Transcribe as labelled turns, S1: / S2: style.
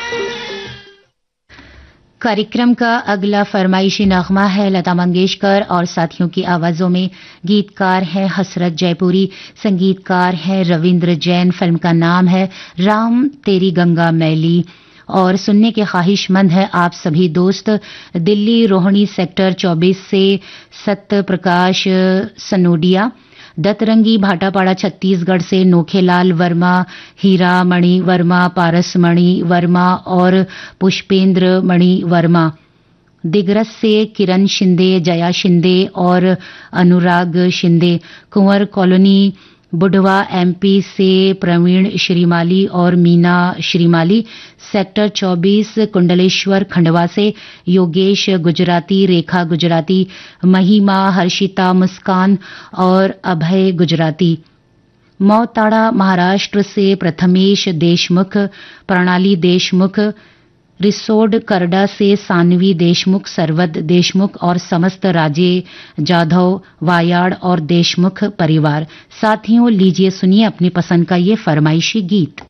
S1: कार्यक्रम का अगला फरमाइशी नगमा है लता मंगेशकर और साथियों की आवाजों में। गीतकार है हसरत जयपुरी, संगीतकार है रविंद्र जैन। फिल्म का नाम है राम तेरी गंगा मैली। और सुनने के ख्वाहिशमंद है आप सभी दोस्त दिल्ली रोहिणी सेक्टर 24 से सत्य प्रकाश सनोडिया, दतरंगी भाटापाड़ा छत्तीसगढ़ से नोखेलाल वर्मा, हीरा मणि वर्मा, पारस मणि वर्मा और पुष्पेंद्र मणि वर्मा, दिग्रस से किरण शिंदे, जया शिंदे और अनुराग शिंदे, कुंवर कॉलोनी बुढ़वा एमपी से प्रवीण श्रीमाली और मीना श्रीमाली, सेक्टर 24 कुंडलेश्वर खंडवा से योगेश गुजराती, रेखा गुजराती, महिमा, हर्षिता, मुस्कान और अभय गुजराती, मौताड़ा महाराष्ट्र से प्रथमेश देशमुख, प्रणाली देशमुख, रिसोड करडा से सानवी देशमुख, सरवद देशमुख और समस्त राजे जाधव, वायाड़ और देशमुख परिवार। साथियों लीजिए सुनिए अपनी पसंद का ये फरमाइशी गीत।